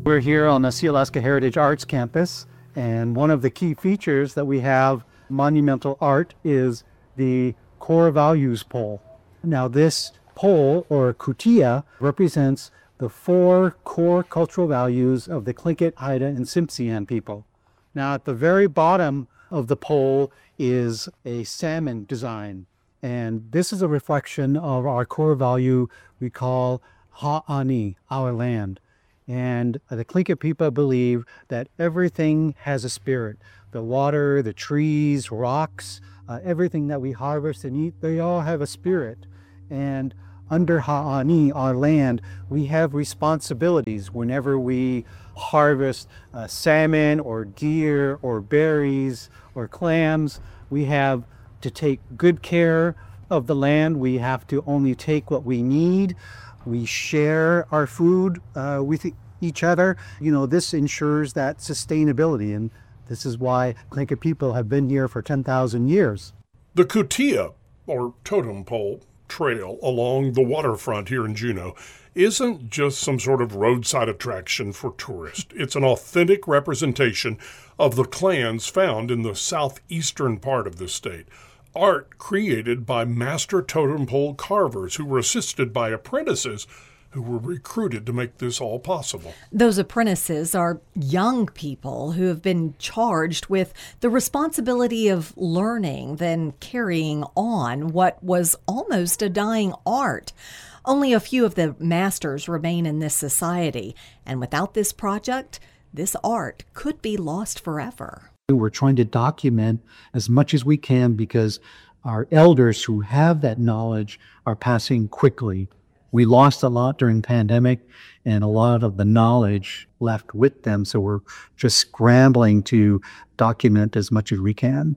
We're here on the Sealaska Heritage Arts Campus, and one of the key features that we have monumental art is the core values pole. Now this pole, or kutia, represents the 4 core cultural values of the Tlingit, Haida, and Tsimshian people. Now at the very bottom of the pole is a salmon design, and this is a reflection of our core value we call Ha'ani, our land. And the Tlingit people believe that everything has a spirit. The water, the trees, rocks, everything that we harvest and eat, they all have a spirit. And under Ha'ani, our land, we have responsibilities whenever we harvest salmon or deer or berries or clams. We have to take good care of the land. We have to only take what we need. We share our food with each other. You know, this ensures that sustainability, and this is why Tlingit people have been here for 10,000 years. The kutia, or totem pole, trail along the waterfront here in Juneau isn't just some sort of roadside attraction for tourists. It's an authentic representation of the clans found in the southeastern part of the state. Art created by master totem pole carvers who were assisted by apprentices who were recruited to make this all possible. Those apprentices are young people who have been charged with the responsibility of learning, then carrying on what was almost a dying art. Only a few of the masters remain in this society, and without this project, this art could be lost forever. We're trying to document as much as we can because our elders who have that knowledge are passing quickly. We lost a lot during the pandemic and a lot of the knowledge left with them, so we're just scrambling to document as much as we can.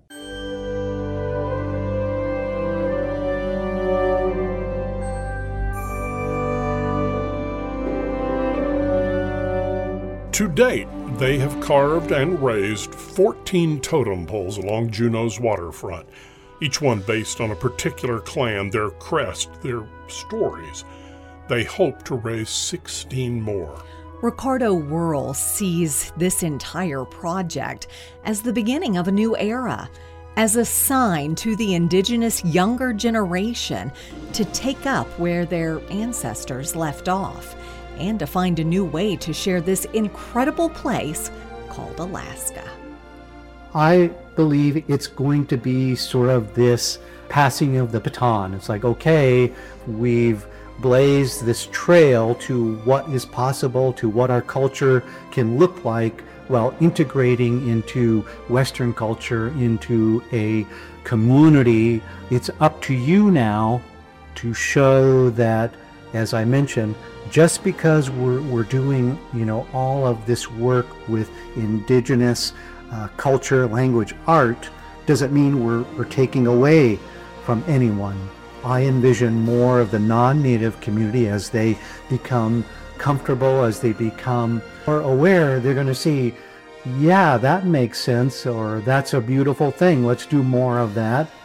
To date, they have carved and raised 14 totem poles along Juneau's waterfront, each one based on a particular clan, their crest, their stories. They hope to raise 16 more. Ricardo Wuerl sees this entire project as the beginning of a new era, as a sign to the indigenous younger generation to take up where their ancestors left off, and to find a new way to share this incredible place called Alaska. I believe it's going to be sort of this passing of the baton. It's like, okay, we've blazed this trail to what is possible, to what our culture can look like while integrating into Western culture, into a community. It's up to you now to show that, as I mentioned, just because we're doing, all of this work with indigenous culture, language, art, doesn't mean we're taking away from anyone. I envision more of the non-native community as they become comfortable, as they become more aware, they're going to see, yeah, that makes sense, or that's a beautiful thing, let's do more of that.